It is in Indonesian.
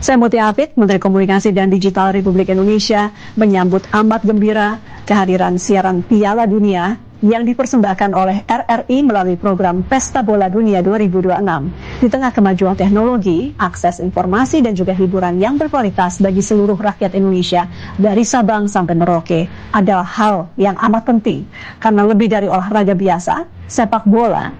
Saya Mutia Hafid, Menteri Komunikasi dan Digital Republik Indonesia, menyambut amat gembira kehadiran siaran Piala Dunia yang dipersembahkan oleh RRI melalui program Pesta Bola Dunia 2026. Di tengah kemajuan teknologi, akses informasi dan juga hiburan yang berkualitas bagi seluruh rakyat Indonesia dari Sabang sampai Merauke adalah hal yang amat penting. Karena lebih dari olahraga biasa, sepak bola